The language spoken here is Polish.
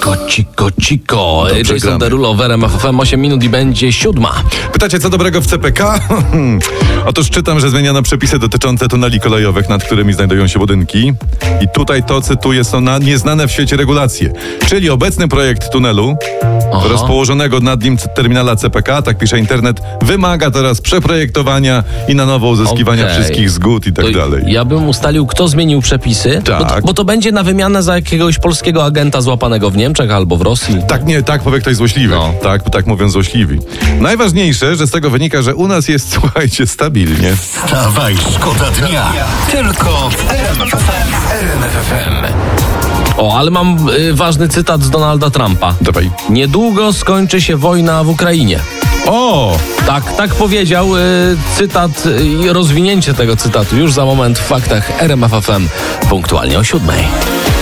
Ciko. Dobrze Jason gramy. Derulo w RMF FM, 8 minut i będzie 7. Pytacie, co dobrego w CPK? Otóż czytam, że zmieniono przepisy dotyczące tuneli kolejowych, nad którymi znajdują się budynki. I tutaj to, cytuję, są nieznane w świecie regulacje. Czyli obecny projekt tunelu rozpołożonego nad nim terminala CPK, tak pisze internet, wymaga teraz przeprojektowania i na nowo uzyskiwania Okej. wszystkich zgód i tak To dalej. Ja bym ustalił, kto zmienił przepisy, Tak. bo to będzie na wymianę za jakiegoś polskiego agenta złapanego w Niemczech albo w Rosji. Tak powie ktoś złośliwy. No. Tak mówią złośliwi. Najważniejsze, że z tego wynika, że u nas jest, słuchajcie, stabilnie. Wstawaj, szkoda dnia. Tylko w RMF FM. O, ale mam ważny cytat z Donalda Trumpa. Dawaj. Niedługo skończy się wojna w Ukrainie. O! Tak powiedział. Cytat i rozwinięcie tego cytatu już za moment w faktach RMF FM punktualnie o 7.